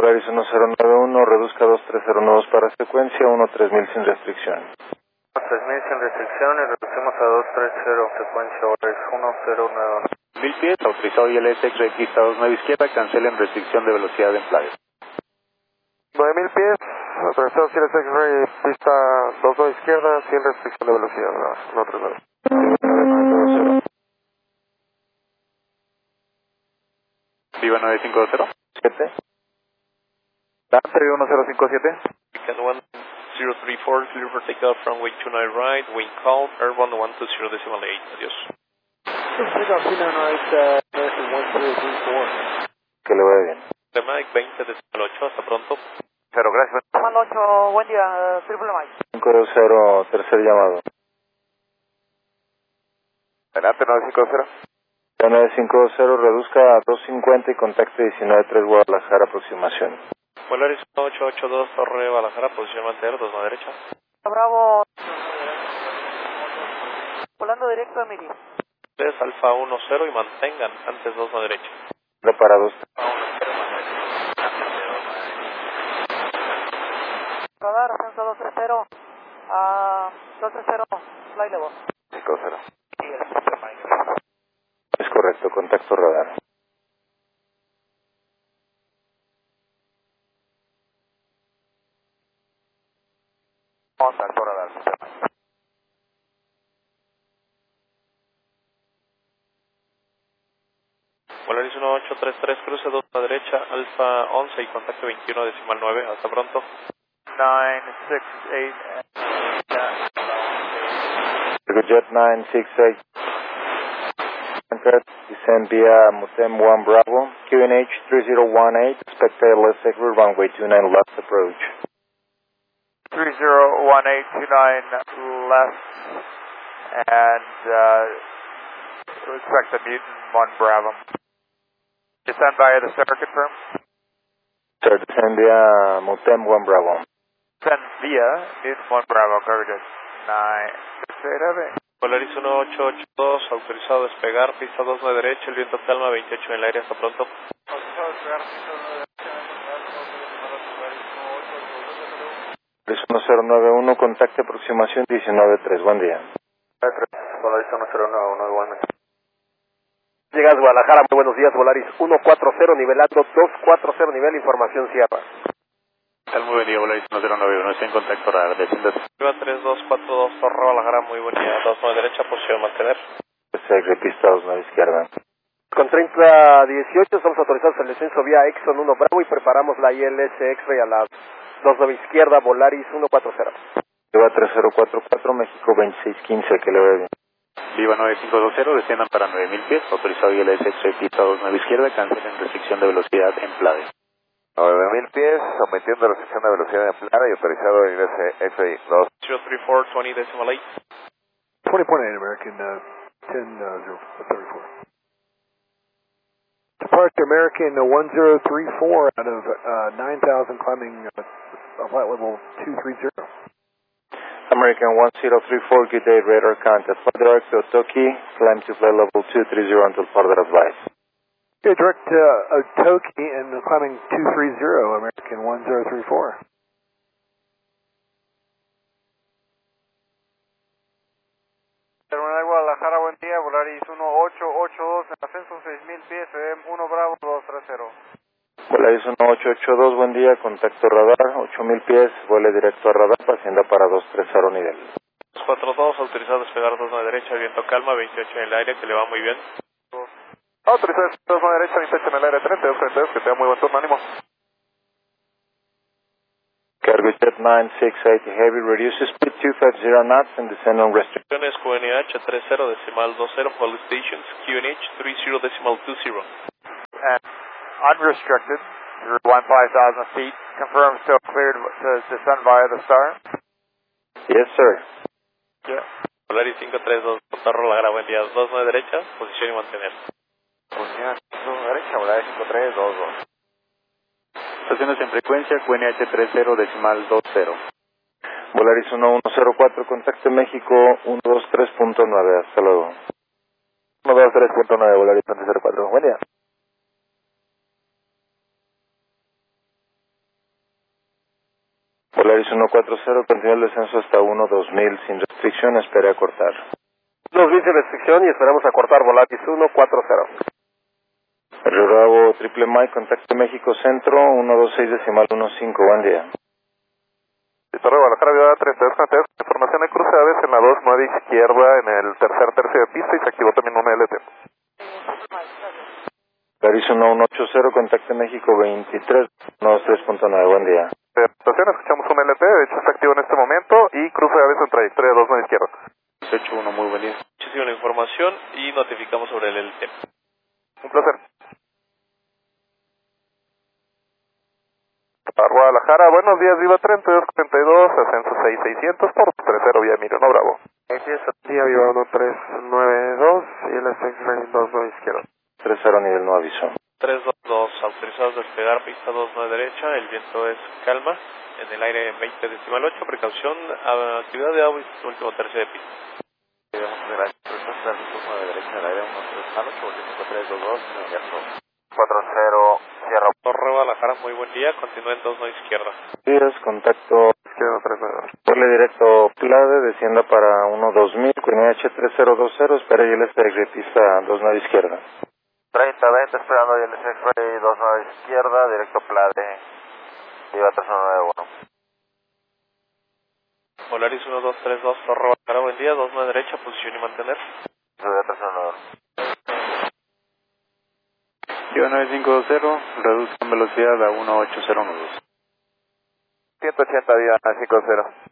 Polaris 1091, reduzca 2309 para secuencia, 13000 sin restricción. 3000 sin restricción y reducimos a 230, secuencia Polaris 1091. 1000 pies, autorizado ILS X-Ray pista 29 izquierda, cancelen restricción de velocidad en Playa. 9000 pies, autorizado ILS X-Ray pista 29 izquierda, sin restricción de velocidad, no 39. Viva 950. 7. Dancer 1057. Weekend 1034, clear for takeoff from runway 29 right, wind calm, airborne 120 decimal 8, adiós. Que le vaya bien. Mike 20 decimal 8, hasta pronto. Cero, gracias. Comando 8, buen día, triple Mike. 520, tercer llamado. Adelante, 950. 950, reduzca a 250 y contacte 193 Guadalajara, aproximación. Polaris 882, Torre Guadalajara, posición mantener, 2 a derecha. Bravo. Volando directo a Miri. 3 Alfa 10 y mantengan antes 2 a derecha. Preparados. Radar, ascenso 230. 230, fly level. 50. Es correcto, contacto radar. Contacto radar. Polaris 1833, cruce 2 a derecha, Alfa 11 y contacto 21 decimal 9, hasta pronto. 968. Jet 968. Descend via Mutem 1 Bravo, QNH 3018, expect ALS exit runway 29 left approach. 301829 left, and expect the Mutant 1 Bravo. Descend via the center, confirm? Sir, descend via Mutem 1 Bravo. Descend via Mutant 1 Bravo, coverage 968. Polaris 1882, autorizado a despegar, pista 2 a derecha, el viento calma 28 en el aire, hasta pronto. Autorizado a despegar, pista 2 a derecha, Polaris 1091, contacte aproximación 193, buen día. Polaris 1091, igualmente. Llegas Guadalajara, muy buenos días, Volaris 140, nivelando 240, nivel, información Sierra. Tal muy buen día, Volaris 1091, está en contacto radar, desciende. Viva 3242, Torre Guadalajara, muy buen día, 2 a derecha, posición mantener. Pista 29 izquierda. Con 3018 estamos autorizados el descenso vía Exxon 1 Bravo y preparamos la ILS X-Ray a la 29 izquierda, Volaris 140. Viva 3044, México 2615, que le vaya bien. Viva 9520, desciendan para 9000 pies, autorizado ILS X-Ray pista 29 izquierda, cancelen restricción de velocidad en Playa. 9000 pies, sometiendo restricción de velocidad empleada y autorizado el ILS 2. 034, 20 decimal 8. 20.8 American 10-34. Departure American 1034 out of 9000 climbing flight level 230. American 1034, good day, radar contact. Flight direct to Otoki, climb to flight level 230 until further advice. Yeah, direct Otoki and climbing 230, American 1034. Terminal Guadalajara, buen día, Volaris 1882, en ascenso 6000 pies, 1 Bravo 230. Volaris 1882, buen día, contacto radar, 8000 pies, vuele directo a radar, hacienda para 230 nivel. 242, autorizado a despegar 2 a derecha, viento calma 28 en el aire, que le va muy bien. Autorizado 2 a derecha, 28 en el aire, 32, que te da muy buen turno, ánimo. Cargo Jet 968, heavy, reduce speed 250 knots and descend on restriction. QNH 30 decimal 20, Police Stations, QNH 30 decimal 20. And unrestricted, you're 15,000 feet, confirm still cleared to descend via the star? Yes, sir. Yeah. Polaris 532, Torre Guadalajara, buen día, 2 a derecha, posición y mantener. Posición 2 a derecha, Volaris 5322. Estaciones en frecuencia, QNH 30 decimal 20. Volaris 1104, contacto México 123.9, hasta luego. 123.9, Volaris 1104, buen día. Polaris 140, continúa el descenso hasta 12000 sin restricción, espere a cortar. 2000 sin restricción y esperamos a cortar Volaris 140. Río Bravo, Triple Mike, contacto México Centro, 126.15, buen día. Torre Guadalajara, Viva 32, información de cruce aves en la 29 izquierda en el tercio de pista y se activó también una LT. Polaris 1180, contacto México 23, 123.9, buen día. Estación, escuchamos un LT, de hecho está activo en este momento y cruce de aves en trayectoria 29 izquierda. 181, muy buen día. Muchísima la información y notificamos sobre el LT. Un placer. Guadalajara, buenos días, Viva 3242, ascenso 6600, por 30 vía Emiliano Bravo. Día Viva 1392 y el X-Ray 29 izquierda. 30 nivel no aviso. 322, autorizados a despegar pista 29 derecha, el viento es calma, en el aire 20.8, precaución, actividad de agua y último tercio de pista. Debemos de la expresión de 9 derecha en el aire 138, volviendo 322, en el viento. 40, cierra. Torre Guadalajara, muy buen día, continúa en 29 izquierda. Días, contacto Izquierda 392. Vuele directo Plade, descienda para 12000, QNH 3020, espera y el de pista 29 izquierda. 3020, esperando y el X-Ray 29 izquierda, directo Plade, Viva 3191. Polaris 1232, Torre Guadalajara, buen día, 29 derecha, posición y mantener. Viva 3191. Viva 9520, reduzcan velocidad a 1809. 180, Viva 950.